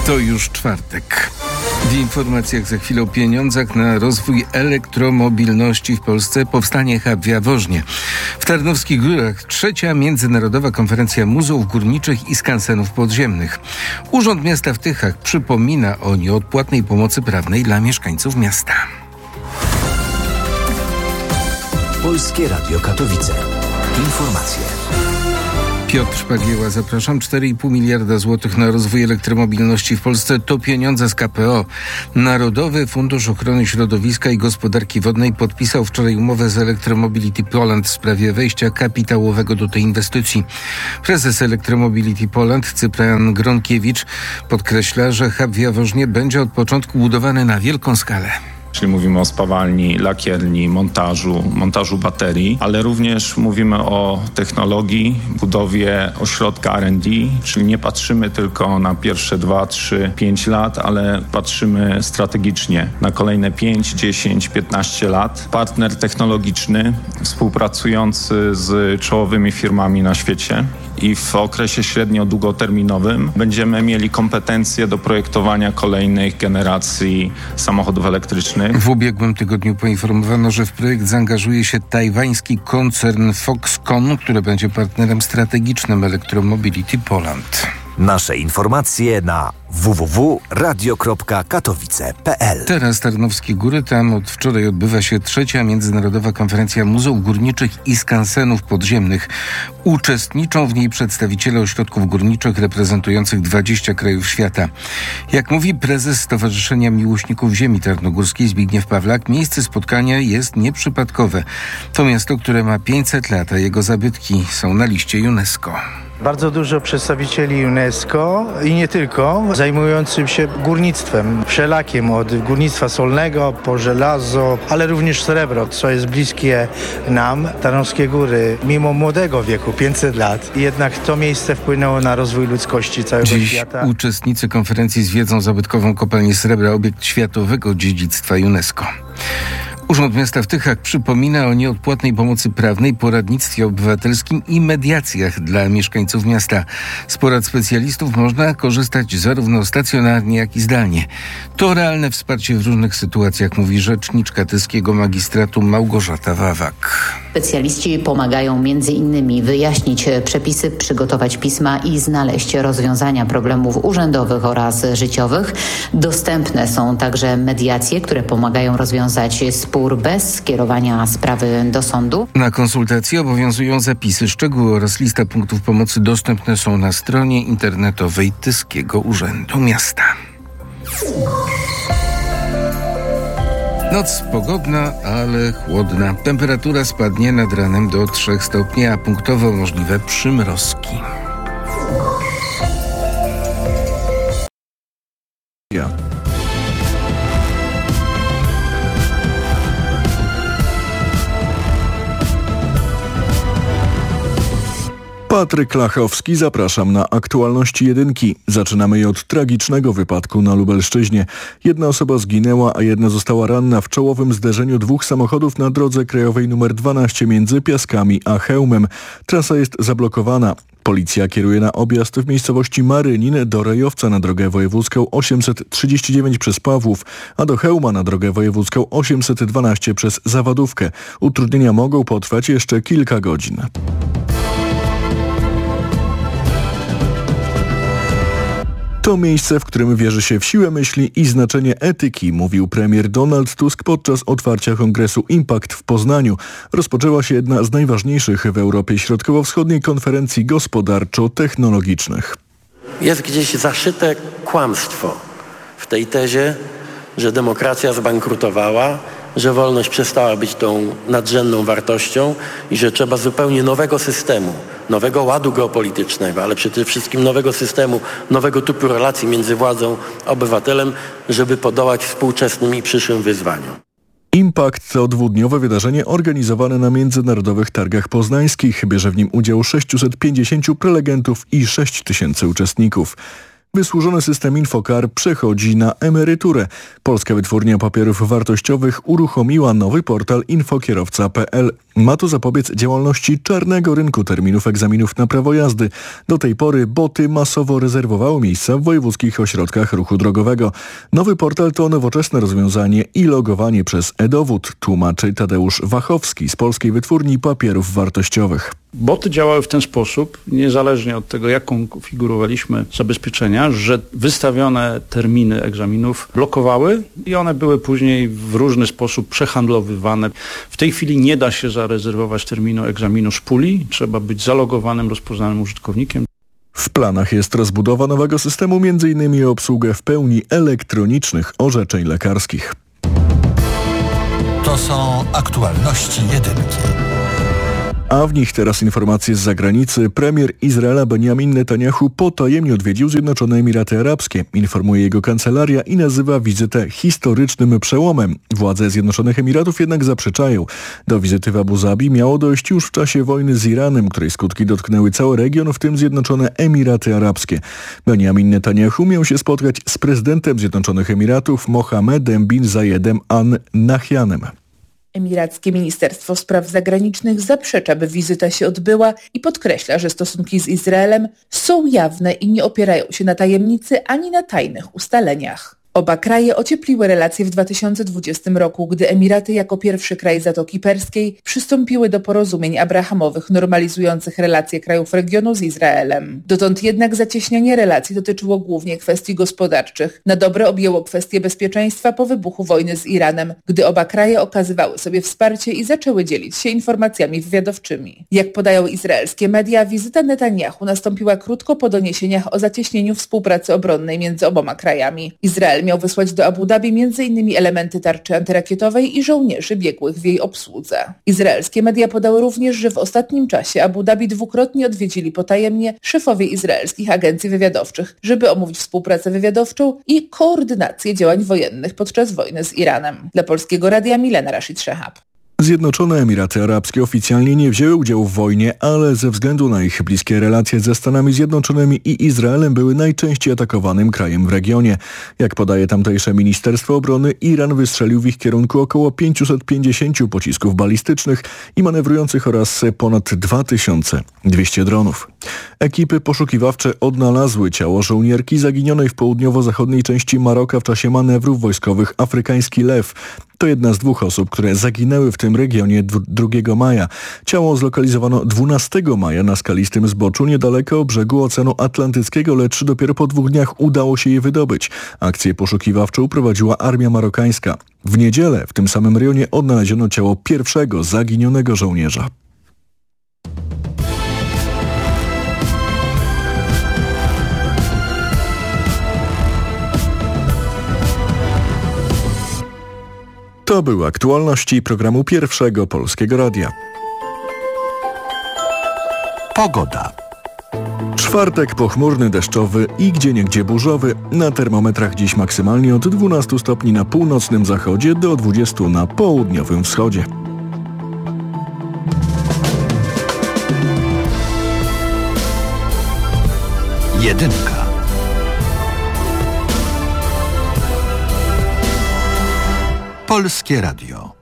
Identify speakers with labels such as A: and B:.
A: To już czwartek. W informacjach za chwilę o pieniądzach na rozwój elektromobilności w Polsce. Powstanie hub w Jaworznie. W Tarnowskich Górach trzecia międzynarodowa konferencja muzeów górniczych i skansenów podziemnych. Urząd Miasta w Tychach przypomina o nieodpłatnej pomocy prawnej dla mieszkańców miasta.
B: Polskie Radio Katowice. Informacje.
A: Piotr Szpagieła, zapraszam. 4,5 miliarda złotych na rozwój elektromobilności w Polsce to pieniądze z KPO. Narodowy Fundusz Ochrony Środowiska i Gospodarki Wodnej podpisał wczoraj umowę z Electromobility Poland w sprawie wejścia kapitałowego do tej inwestycji. Prezes Electromobility Poland, Cyprian Gronkiewicz, podkreśla, że hub w Jaworznie będzie od początku budowany na wielką skalę.
C: Czyli mówimy o spawalni, lakierni, montażu baterii, ale również mówimy o technologii, budowie ośrodka R&D, czyli nie patrzymy tylko na pierwsze 2, 3, 5 lat, ale patrzymy strategicznie na kolejne 5, 10, 15 lat. Partner technologiczny współpracujący z czołowymi firmami na świecie i w okresie średnio-długoterminowym będziemy mieli kompetencje do projektowania kolejnych generacji samochodów elektrycznych.
A: W ubiegłym tygodniu poinformowano, że w projekt zaangażuje się tajwański koncern Foxconn, który będzie partnerem strategicznym Electromobility Poland.
B: Nasze informacje na www.radio.katowice.pl.
A: Teraz Tarnowskie Góry. Tam od wczoraj odbywa się trzecia międzynarodowa konferencja muzeów górniczych i skansenów podziemnych. Uczestniczą w niej przedstawiciele ośrodków górniczych reprezentujących 20 krajów świata. Jak mówi prezes Stowarzyszenia Miłośników Ziemi Tarnogórskiej Zbigniew Pawlak, miejsce spotkania jest nieprzypadkowe. To miasto, które ma 500 lat, a jego zabytki są na liście UNESCO.
D: Bardzo dużo przedstawicieli UNESCO i nie tylko, zajmującym się górnictwem wszelakim, od górnictwa solnego po żelazo, ale również srebro, co jest bliskie nam. Tarnowskie Góry, mimo młodego wieku, 500 lat, jednak to miejsce wpłynęło na rozwój ludzkości całego świata.
A: Dziś uczestnicy konferencji zwiedzą zabytkową kopalnię srebra, obiekt światowego dziedzictwa UNESCO. Urząd Miasta w Tychach przypomina o nieodpłatnej pomocy prawnej, poradnictwie obywatelskim i mediacjach dla mieszkańców miasta. Z porad specjalistów można korzystać zarówno stacjonarnie, jak i zdalnie. To realne wsparcie w różnych sytuacjach, mówi rzeczniczka tyskiego magistratu Małgorzata Wawak.
E: Specjaliści pomagają m.in. wyjaśnić przepisy, przygotować pisma i znaleźć rozwiązania problemów urzędowych oraz życiowych. Dostępne są także mediacje, które pomagają rozwiązać spór bez skierowania sprawy do sądu.
A: Na konsultacje obowiązują zapisy. Szczegóły oraz lista punktów pomocy dostępne są na stronie internetowej Tyskiego Urzędu Miasta. Noc pogodna, ale chłodna. Temperatura spadnie nad ranem do 3 stopni, a punktowo możliwe przymrozki.
F: Patryk Lachowski, zapraszam na aktualności jedynki. Zaczynamy je od tragicznego wypadku na Lubelszczyźnie. Jedna osoba zginęła, a jedna została ranna w czołowym zderzeniu dwóch samochodów na drodze krajowej nr 12 między Piaskami a Chełmem. Trasa jest zablokowana. Policja kieruje na objazd w miejscowości Marynin do Rejowca na drogę wojewódzką 839 przez Pawłów, a do Chełma na drogę wojewódzką 812 przez Zawadówkę. Utrudnienia mogą potrwać jeszcze kilka godzin. To miejsce, w którym wierzy się w siłę myśli i znaczenie etyki, mówił premier Donald Tusk podczas otwarcia kongresu Impact w Poznaniu. Rozpoczęła się jedna z najważniejszych w Europie Środkowo-Wschodniej konferencji gospodarczo-technologicznych.
G: Jest gdzieś zaszyte kłamstwo w tej tezie, że demokracja zbankrutowała, że wolność przestała być tą nadrzędną wartością i że trzeba zupełnie nowego systemu, nowego ładu geopolitycznego, ale przede wszystkim nowego systemu, nowego typu relacji między władzą a obywatelem, żeby podołać współczesnym i przyszłym wyzwaniom.
F: Impact to dwudniowe wydarzenie organizowane na Międzynarodowych Targach Poznańskich. Bierze w nim udział 650 prelegentów i 6 000 uczestników. Wysłużony system Infokar przechodzi na emeryturę. Polska Wytwórnia Papierów Wartościowych uruchomiła nowy portal infokierowca.pl. Ma to zapobiec działalności czarnego rynku terminów egzaminów na prawo jazdy. Do tej pory boty masowo rezerwowały miejsca w wojewódzkich ośrodkach ruchu drogowego. Nowy portal to nowoczesne rozwiązanie i logowanie przez e-dowód, tłumaczy Tadeusz Wachowski z Polskiej Wytwórni Papierów Wartościowych.
H: Boty działały w ten sposób, niezależnie od tego, jaką konfigurowaliśmy zabezpieczenia, że wystawione terminy egzaminów blokowały i one były później w różny sposób przehandlowywane. W tej chwili nie da się zarezerwować terminu egzaminu z puli, trzeba być zalogowanym, rozpoznanym użytkownikiem.
F: W planach jest rozbudowa nowego systemu, m.in. o obsługę w pełni elektronicznych orzeczeń lekarskich.
B: To są aktualności jedynki.
F: A w nich teraz informacje z zagranicy. Premier Izraela Benjamin Netanyahu potajemnie odwiedził Zjednoczone Emiraty Arabskie. Informuje jego kancelaria i nazywa wizytę historycznym przełomem. Władze Zjednoczonych Emiratów jednak zaprzeczają. Do wizyty w Abu Zabi miało dojść już w czasie wojny z Iranem, której skutki dotknęły cały region, w tym Zjednoczone Emiraty Arabskie. Benjamin Netanyahu miał się spotkać z prezydentem Zjednoczonych Emiratów Mohammedem bin Zayedem Al Nahyanem.
I: Emirackie Ministerstwo Spraw Zagranicznych zaprzecza, by wizyta się odbyła i podkreśla, że stosunki z Izraelem są jawne i nie opierają się na tajemnicy ani na tajnych ustaleniach. Oba kraje ociepliły relacje w 2020 roku, gdy Emiraty jako pierwszy kraj Zatoki Perskiej przystąpiły do porozumień abrahamowych normalizujących relacje krajów regionu z Izraelem. Dotąd jednak zacieśnianie relacji dotyczyło głównie kwestii gospodarczych. Na dobre objęło kwestię bezpieczeństwa po wybuchu wojny z Iranem, gdy oba kraje okazywały sobie wsparcie i zaczęły dzielić się informacjami wywiadowczymi. Jak podają izraelskie media, wizyta Netanyahu nastąpiła krótko po doniesieniach o zacieśnieniu współpracy obronnej między oboma krajami. Izrael miał wysłać do Abu Dhabi m.in. elementy tarczy antyrakietowej i żołnierzy biegłych w jej obsłudze. Izraelskie media podały również, że w ostatnim czasie Abu Dhabi dwukrotnie odwiedzili potajemnie szefowie izraelskich agencji wywiadowczych, żeby omówić współpracę wywiadowczą i koordynację działań wojennych podczas wojny z Iranem. Dla Polskiego Radia Milena Rashid Szehab.
F: Zjednoczone Emiraty Arabskie oficjalnie nie wzięły udziału w wojnie, ale ze względu na ich bliskie relacje ze Stanami Zjednoczonymi i Izraelem były najczęściej atakowanym krajem w regionie. Jak podaje tamtejsze Ministerstwo Obrony, Iran wystrzelił w ich kierunku około 550 pocisków balistycznych i manewrujących oraz ponad 2200 dronów. Ekipy poszukiwawcze odnalazły ciało żołnierki zaginionej w południowo-zachodniej części Maroka w czasie manewrów wojskowych Afrykański Lew. To jedna z dwóch osób, które zaginęły w tym regionie 2 maja. Ciało zlokalizowano 12 maja na skalistym zboczu niedaleko brzegu Oceanu Atlantyckiego, lecz dopiero po 2 dniach udało się je wydobyć. Akcję poszukiwawczą prowadziła armia marokańska. W niedzielę w tym samym rejonie odnaleziono ciało pierwszego zaginionego żołnierza. To były aktualności programu Pierwszego Polskiego Radia.
B: Pogoda.
F: Czwartek pochmurny, deszczowy i gdzieniegdzie burzowy. Na termometrach dziś maksymalnie od 12 stopni na północnym zachodzie do 20 na południowym wschodzie.
B: Jedynka. Polskie Radio.